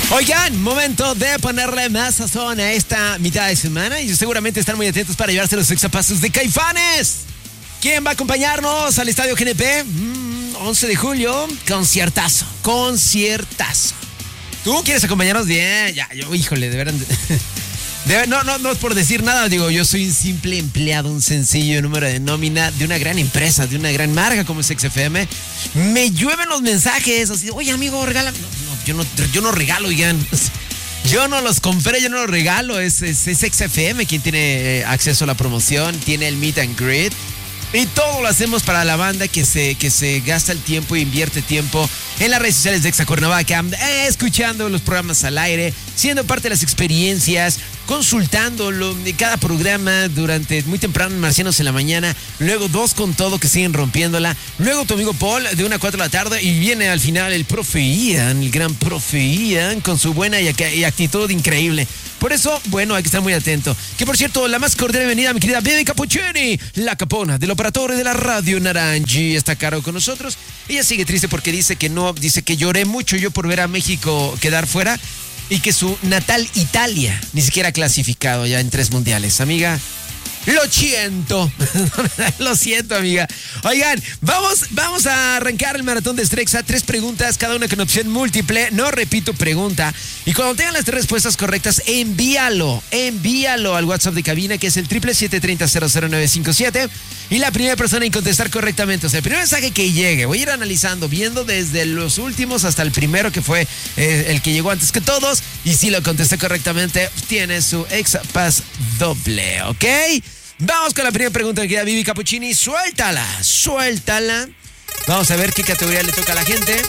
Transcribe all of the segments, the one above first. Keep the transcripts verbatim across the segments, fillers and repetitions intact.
Oigan, momento de ponerle más sazón a esta mitad de semana y seguramente están muy atentos para llevarse los exapasos de Caifanes. ¿Quién va a acompañarnos al Estadio G N P? Mm, once de julio, conciertazo, conciertazo. ¿Tú quieres acompañarnos? Bien, ya, yo, híjole, de verdad. De, no, no, no es por decir nada, digo, yo soy un simple empleado, un sencillo número de nómina de una gran empresa, de una gran marca como es X F M. Me llueven los mensajes, así, oye amigo, regala. No, no, yo no, yo no regalo, oigan. Yo no los compré, yo no los regalo. Es, es, es X F M quien tiene acceso a la promoción, tiene el meet and greet. Y todo lo hacemos para la banda que se, que se gasta el tiempo e invierte tiempo en las redes sociales de Exa Cuernavaca, eh, escuchando los programas al aire, siendo parte de las experiencias, consultando lo, cada programa durante muy temprano en Marcianos en la mañana, luego dos con todo que siguen rompiéndola, luego tu amigo Paul de una a cuatro de la tarde y viene al final el profe Ian, el gran profe Ian con su buena y, y actitud increíble. Por eso, bueno, hay que estar muy atento. Que por cierto, la más cordial bienvenida a mi querida Bibi Cappuccini, la capona del operatorio de la Radio Naranji, está caro con nosotros. Ella sigue triste porque dice que no, dice que lloré mucho yo por ver a México quedar fuera y que su natal Italia ni siquiera ha clasificado ya en tres mundiales. Amiga, lo siento. Lo siento, amiga. Oigan, vamos, vamos a arrancar el maratón de Strexa. Tres preguntas, cada una con opción múltiple. No repito pregunta. Y cuando tengan las tres respuestas correctas, envíalo. Envíalo al WhatsApp de cabina, que es el triple siete treinta cero cero nueve cinco siete. Y la primera persona en contestar correctamente, o sea, el primer mensaje que llegue, voy a ir analizando, viendo desde los últimos hasta el primero que fue eh, el que llegó antes que todos. Y si lo contesté correctamente, tiene su Exapass doble, ¿ok? Vamos con la primera pregunta que queda Bibi Cappuccini. Suéltala, suéltala. Vamos a ver qué categoría le toca a la gente.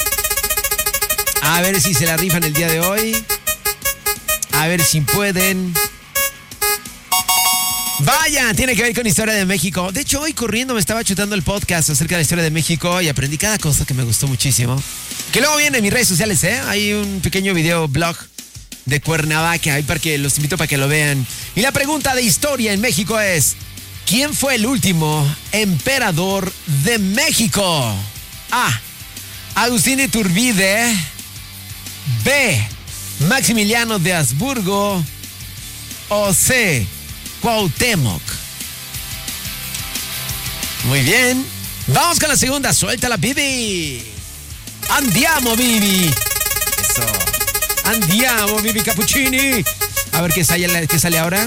A ver si se la rifan el día de hoy. A ver si pueden. Vaya, tiene que ver con Historia de México. De hecho, hoy corriendo me estaba chutando el podcast acerca de la Historia de México y aprendí cada cosa que me gustó muchísimo. Que luego viene en mis redes sociales, ¿eh? Hay un pequeño video blog de Cuernavaca, ahí para que los invito para que lo vean. Y la pregunta de historia en México es: ¿quién fue el último emperador de México? A. Agustín de Iturbide. B. Maximiliano de Habsburgo. O C. Cuauhtémoc. Muy bien. Vamos con la segunda. Suéltala, Bibi. Andiamo, Bibi. Eso. Andiamo, Bibi Cappuccini. A ver qué sale, qué sale ahora.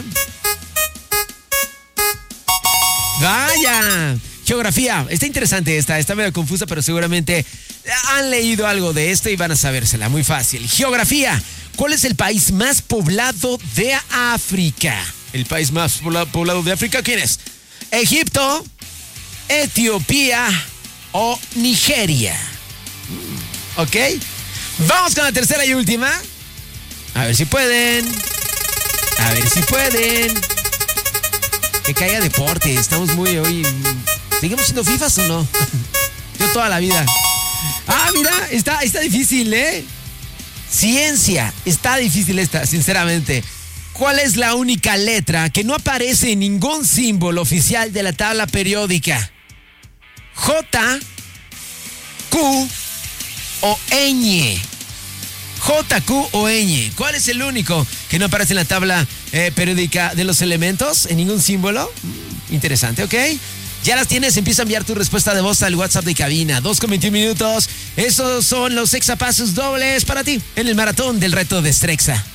Vaya. Geografía. Está interesante esta. Está medio confusa, pero seguramente han leído algo de esto y van a sabérsela. Muy fácil. Geografía. ¿Cuál es el país más poblado de África? El país más poblado de África, ¿quién es? ¿Egipto, Etiopía o Nigeria? ¿Ok? Vamos con la tercera y última. A ver si pueden. A ver si pueden. Que caiga deporte. Estamos muy hoy. ¿Seguimos siendo fifas o no? Yo toda la vida. Ah, mira, está, está difícil, ¿eh? Ciencia. Está difícil esta, sinceramente. ¿Cuál es la única letra que no aparece en ningún símbolo oficial de la tabla periódica? J, Q o ñ. J, Q o ñ. ¿Cuál es el único que no aparece en la tabla eh, periódica de los elementos? ¿En ningún símbolo? Mm, interesante, ¿ok? Ya las tienes, empieza a enviar tu respuesta de voz al WhatsApp de cabina. dos con veintiún minutos. Esos son los Exapasos dobles para ti en el maratón del reto de Strexa.